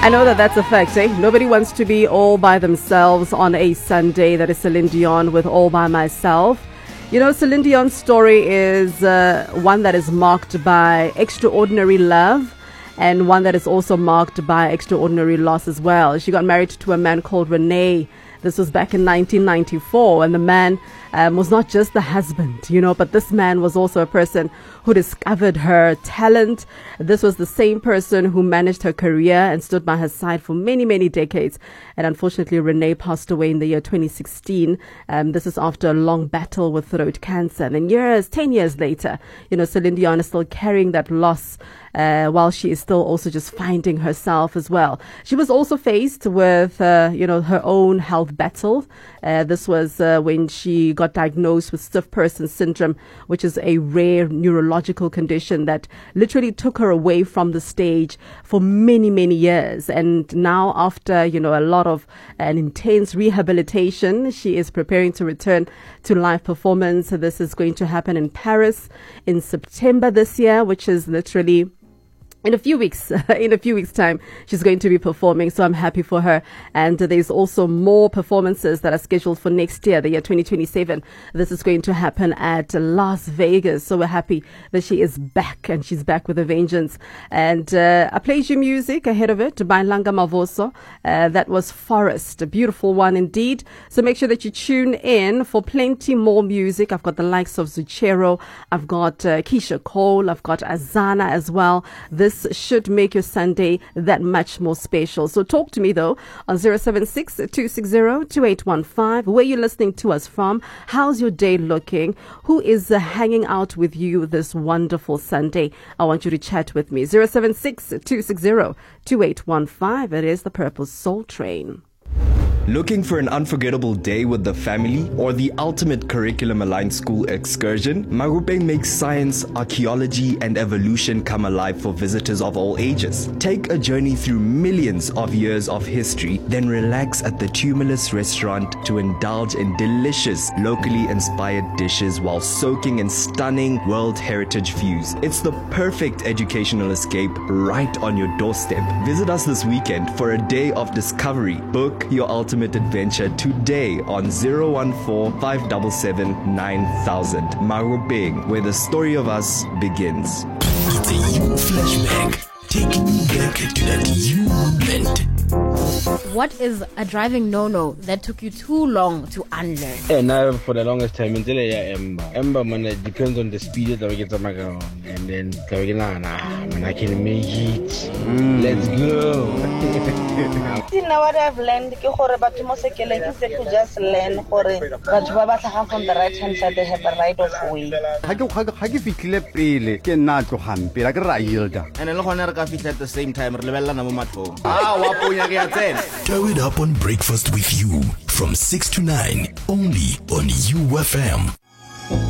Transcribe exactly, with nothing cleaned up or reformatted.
I know that that's a fact, eh? Nobody wants to be all by themselves on a Sunday. That is Celine Dion with All By Myself. You know, Celine Dion's story is uh, one that is marked by extraordinary love and one that is also marked by extraordinary loss as well. She got married to a man called Rene. This was back in nineteen ninety-four, and the man um, was not just the husband, you know, but this man was also a person who discovered her talent. This was the same person who managed her career and stood by her side for many, many decades. And unfortunately, Rene passed away in the year twenty sixteen. Um, this is after a long battle with throat cancer. And then years, ten years later, you know, Celine Dion is still carrying that loss uh, while she is still also just finding herself as well. She was also faced with, uh, you know, her own health battle. Uh, this was uh, when she got diagnosed with stiff person syndrome, which is a rare neurological condition that literally took her away from the stage for many, many years. And now, after, you know, a lot of an intense rehabilitation, she is preparing to return to live performance. This is going to happen in Paris in September this year, which is literally in a few weeks, in a few weeks' time, she's going to be performing. So I'm happy for her. And uh, there's also more performances that are scheduled for next year, the year twenty twenty-seven. This is going to happen at Las Vegas. So we're happy that she is back, and she's back with a vengeance. And uh, I played you music ahead of it by Langa Mavoso. Uh, that was Forest, a beautiful one indeed. So make sure that you tune in for plenty more music. I've got the likes of Zuchero. I've got uh, Keisha Cole. I've got Azana as well. This should make your Sunday that much more special. So talk to me though on zero seven six, two six zero, two eight one five. Where you listening to us from? How's your day looking? Who is uh, hanging out with you this wonderful Sunday? I want you to chat with me. zero seven six, two six zero, two eight one five. It is the Purple Soul Train. Looking for an unforgettable day with the family or the ultimate curriculum-aligned school excursion? Marupeng makes science, archaeology, and evolution come alive for visitors of all ages. Take a journey through millions of years of history, then relax at the Tumulus restaurant to indulge in delicious, locally inspired dishes while soaking in stunning World Heritage views. It's the perfect educational escape right on your doorstep. Visit us this weekend for a day of discovery. Book your ultimate adventure today on zero one four, five seven seven, nine thousand. Marupeng, where the story of us begins. It's a you flashback, taking you back to that you moment. What is a driving no-no that took you too long to unlearn? And now for the longest time until I Ember. Ember man, it depends on the speed that we get to my ground. And then when I can make it. Mm. Let's go. You know what I've learned? Is to just learn but from the right hand side, they have a right of way. And at the same time, Tow it up on Breakfast with You from six to nine only on U F M.